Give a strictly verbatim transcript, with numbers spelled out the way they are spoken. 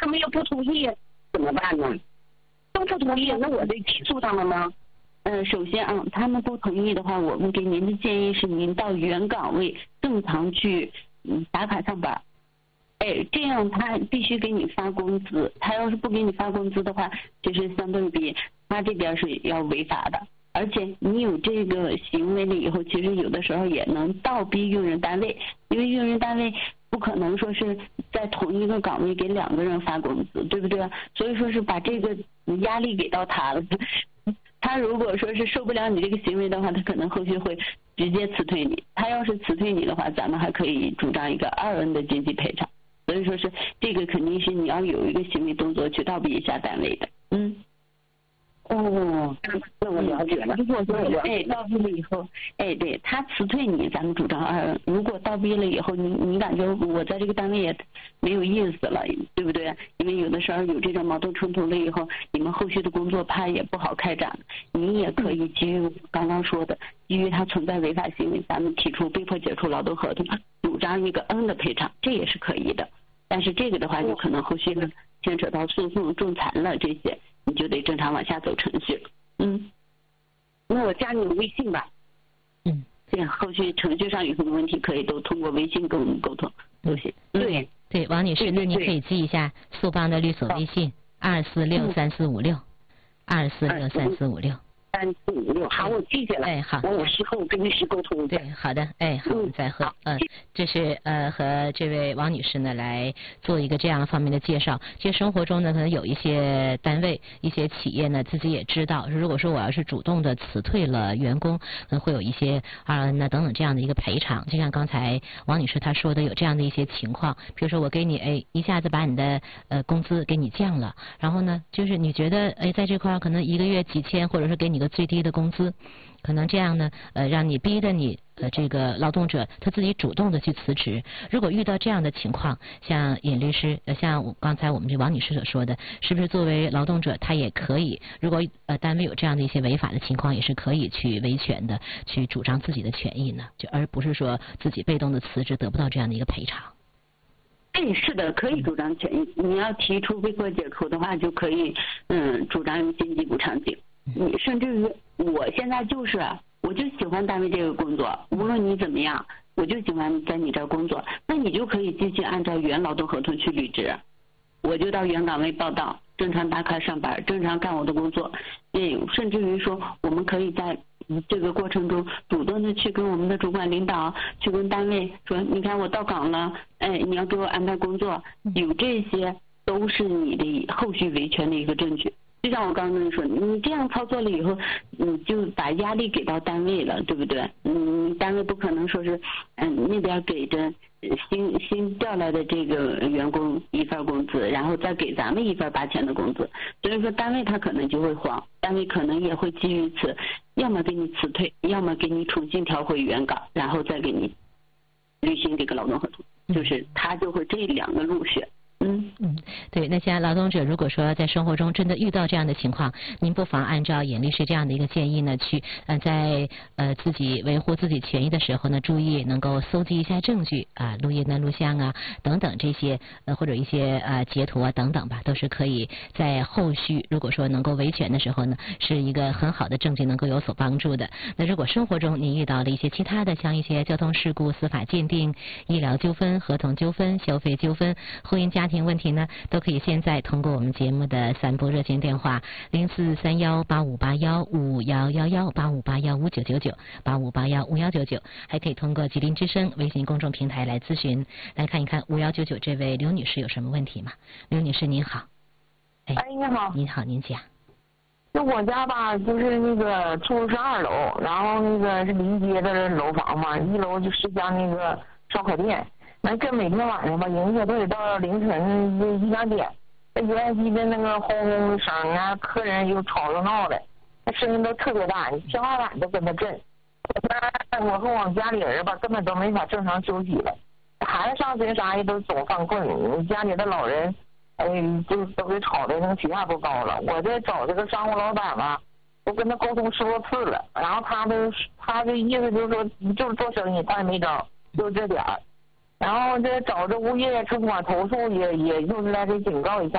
们要不同意怎么办呢？都不同意，那我得起诉他们吗？ 呃，首先啊，他们不同意的话，我们给您的建议是您到原岗位正常去嗯打卡上班。哎，这样他必须给你发工资，他要是不给你发工资的话，其实相对比他这边是要违法的。而且你有这个行为了以后，其实有的时候也能倒逼用人单位，因为用人单位不可能说是在同一个岗位给两个人发工资，对不对？所以说是把这个压力给到他了。他如果说是受不了你这个行为的话，他可能后续会直接辞退你。他要是辞退你的话，咱们还可以主张一个二 N 的经济赔偿。所以说是这个肯定是你要有一个行为动作去倒逼一下单位的。嗯。 哦，那我了解了。如果说哎倒逼了以后，哎对他辞退你，咱们主张二 N。如果倒逼了以后，你你感觉我在这个单位也没有意思了，对不对？因为有的时候有这种矛盾冲突了以后，你们后续的工作怕也不好开展。你也可以基于刚刚说的，基于他存在违法行为，咱们提出被迫解除劳动合同，主张一个 N 的赔偿，这也是可以的。但是这个的话，就可能后续呢牵扯到诉讼、仲裁了这些。你就得正常往下走程序。嗯， 那我加你的微信吧。 嗯，这样后续程序上有什么问题，可以都通过微信跟我们沟通都行。 对对，王女士，那您可以记一下速邦的律所微信：二四六三四五六，二四六三四五六。 三四五六，好，我记下来。 哎，好， 我我事后跟律师沟通。 对，好的，哎，好，我们再会。嗯，这是呃和这位王女士呢来做一个这样方面的介绍。其实生活中呢，可能有一些单位、一些企业呢，自己也知道，如果说我要是主动的辞退了员工，可能会有一些啊那等等这样的一个赔偿。就像刚才王女士她说的，有这样的一些情况，比如说我给你哎一下子把你的呃工资给你降了，然后呢，就是你觉得哎在这块可能一个月几千，或者是给你个最低的工资，可能这样呢，呃，让你逼着你呃这个劳动者他自己主动的去辞职。如果遇到这样的情况，像尹律师，呃，像我刚才我们这王女士所说的，是不是作为劳动者他也可以，如果呃单位有这样的一些违法的情况，也是可以去维权的，去主张自己的权益呢？就而不是说自己被动的辞职得不到这样的一个赔偿。 哎，是的，可以主张权益。你要提出被迫解除的话，就可以嗯主张经济补偿金。你甚至于我现在就是，我就喜欢单位这个工作，无论你怎么样，我就喜欢在你这儿工作，那你就可以继续按照原劳动合同去履职，我就到原岗位报到，正常打卡上班，正常干我的工作。也有甚至于说，我们可以在这个过程中主动的去跟我们的主管领导，去跟单位说，你看我到岗了，哎，你要给我安排工作，有这些都是你的后续维权的一个证据。就像我刚刚跟你说，你这样操作了以后，你就把压力给到单位了，对不对？嗯，单位不可能说是，嗯，那边给着新新调来的这个员工一份工资，然后再给咱们一份八千的工资，所以说单位他可能就会慌，单位可能也会基于此，要么给你辞退，要么给你重新调回原岗，然后再给你履行这个劳动合同，就是他就会这两个路选。嗯嗯，对，那像劳动者如果说在生活中真的遇到这样的情况，您不妨按照尹律师这样的一个建议呢，去呃在呃自己维护自己权益的时候呢，注意能够搜集一下证据啊，录音啊、录像啊等等这些呃或者一些呃截图啊等等吧，都是可以在后续如果说能够维权的时候呢，是一个很好的证据能够有所帮助的。那如果生活中您遇到了一些其他的像一些交通事故、司法鉴定、医疗纠纷、合同纠纷、消费纠纷、婚姻家庭问题呢，都可以现在通过我们节目的散播热线电话零四三幺八五八幺五幺幺幺八五八幺五九九九八五八幺五幺九九，还可以通过吉林之声微信公众平台来咨询，来看一看五幺九九这位刘女士有什么问题吗？刘女士您好。 哎，哎你好。 您好，您讲。 就我家吧，就是那个住是二楼，然后那个是临街的楼房嘛，一楼就是家那个烧烤店。那这每天晚上吧，营业都得到凌晨一两点，那油烟机的那个轰轰的声啊，客人又吵又闹的，那声音都特别大，你天花板都跟着震。我和我家里人吧，根本都没法正常休息了。孩子上学啥也都总犯困，家里的老人，哎，就都给吵的那个血压都高了。我这找这个商户老板吧，我跟他沟通十多次了，然后他的他的意思就是说，就是做生意，他也没招，就这点儿。然后这找这物业城管投诉也也就是来给警告一下。